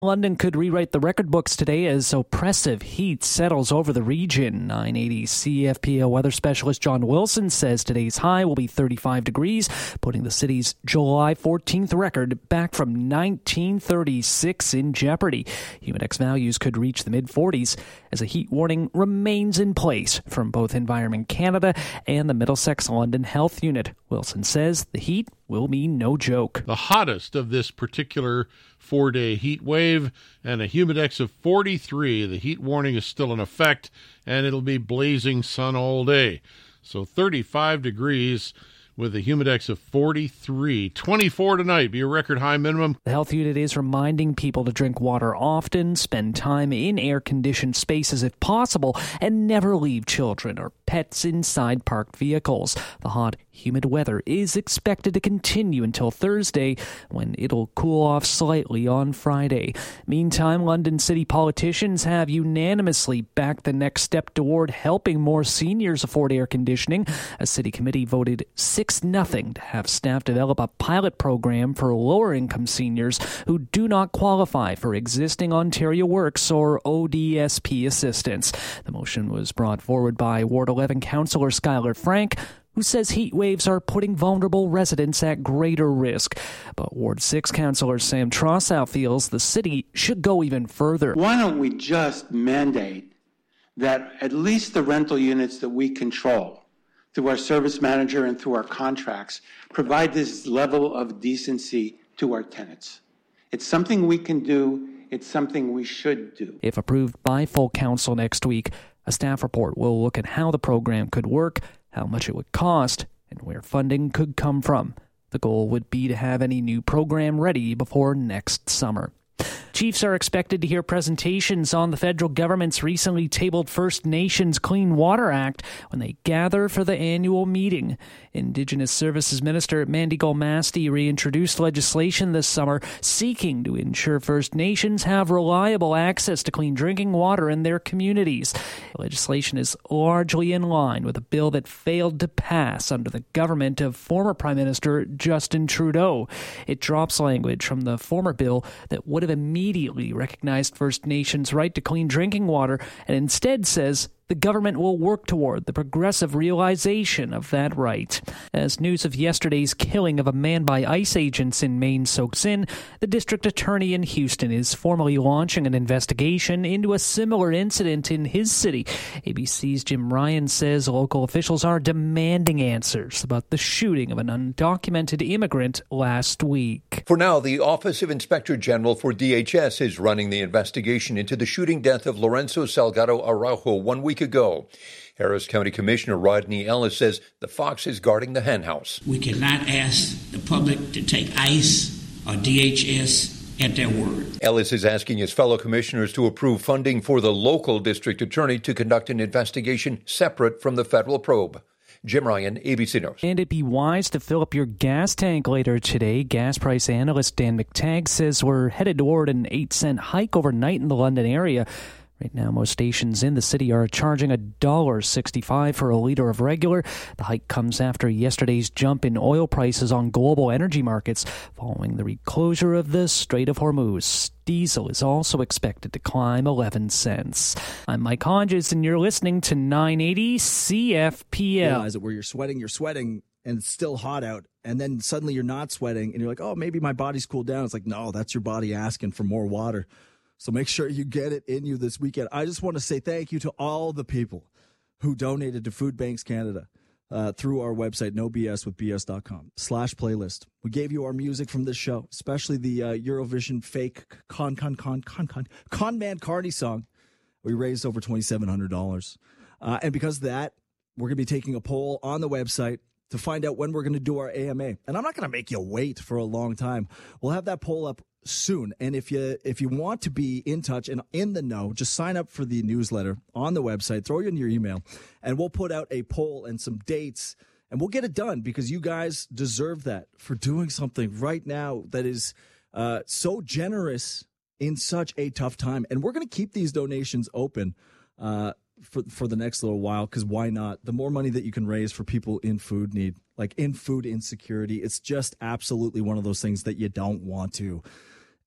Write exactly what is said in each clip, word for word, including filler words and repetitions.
London could rewrite the record books today as oppressive heat settles over the region. nine eighty C F P L weather specialist John Wilson says today's high will be thirty-five degrees, putting the city's July fourteenth record back from nineteen thirty-six in jeopardy. Humidex values could reach the mid-forties as a heat warning remains in place from both Environment Canada and the Middlesex London Health Unit. Wilson says the heat will be no joke. The hottest of this particular four-day heat wave and a humidex of forty-three. The heat warning is still in effect, and it'll be blazing sun all day. So thirty-five degrees with a humidex of forty-three. twenty-four tonight, be a record high minimum. The health unit is reminding people to drink water often, spend time in air-conditioned spaces if possible, and never leave children or pets inside parked vehicles. The hot, humid weather is expected to continue until Thursday, when it'll cool off slightly on Friday. Meantime, London city politicians have unanimously backed the next step toward helping more seniors afford air conditioning. A city committee voted six nothing to have staff develop a pilot program for lower-income seniors who do not qualify for existing Ontario Works or O D S P assistance. The motion was brought forward by Ward eleven Councillor Skylar Frank, who says heat waves are putting vulnerable residents at greater risk. But Ward six Councillor Sam Trossow feels the city should go even further. Why don't we just mandate that at least the rental units that we control through our service manager and through our contracts provide this level of decency to our tenants? It's something we can do. It's something we should do. If approved by full council next week, a staff report will look at how the program could work, how much it would cost, and where funding could come from. The goal would be to have any new program ready before next summer. Chiefs are expected to hear presentations on the federal government's recently tabled First Nations Clean Water Act when they gather for the annual meeting. Indigenous Services Minister Mandy Golmasti reintroduced legislation this summer seeking to ensure First Nations have reliable access to clean drinking water in their communities. The legislation is largely in line with a bill that failed to pass under the government of former Prime Minister Justin Trudeau. It drops language from the former bill that would have immediately recognized First Nations' right to clean drinking water and instead says the government will work toward the progressive realization of that right. As news of yesterday's killing of a man by ICE agents in Maine soaks in, the district attorney in Houston is formally launching an investigation into a similar incident in his city. A B C's Jim Ryan says local officials are demanding answers about the shooting of an undocumented immigrant last week. For now, the Office of Inspector General for D H S is running the investigation into the shooting death of Lorenzo Salgado Araujo one week ago. Harris County Commissioner Rodney Ellis says the fox is guarding the henhouse. We cannot ask the public to take ICE or D H S at their word. Ellis is asking his fellow commissioners to approve funding for the local district attorney to conduct an investigation separate from the federal probe. Jim Ryan, A B C News. And it'd be wise to fill up your gas tank later today. Gas price analyst Dan McTagg says we're headed toward an eight cent hike overnight in the London area. Right now, most stations in the city are charging one dollar and sixty-five cents for a liter of regular. The hike comes after yesterday's jump in oil prices on global energy markets following the reclosure of the Strait of Hormuz. Diesel is also expected to climb eleven cents. I'm Mike Hodges, and you're listening to nine eighty C F P L. Realize it where you're sweating, you're sweating, and it's still hot out, and then suddenly you're not sweating, and you're like, oh, maybe my body's cooled down. It's like, no, that's your body asking for more water. So make sure you get it in you this weekend. I just want to say thank you to all the people who donated to Food Banks Canada uh, through our website, no b s with b s dot com slash playlist. We gave you our music from this show, especially the uh, Eurovision fake con, con, con, con, con, con man Carney song. We raised over twenty-seven hundred dollars. Uh, and because of that, we're going to be taking a poll on the website to find out when we're going to do our A M A. And I'm not going to make you wait for a long time. We'll have that poll up soon. And if you if you want to be in touch and in the know, just sign up for the newsletter on the website, throw it in your email, and we'll put out a poll and some dates, and we'll get it done because you guys deserve that for doing something right now that is uh, so generous in such a tough time. And we're going to keep these donations open uh, for, for the next little while because why not? The more money that you can raise for people in food need, like in food insecurity, it's just absolutely one of those things that you don't want to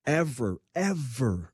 ever, ever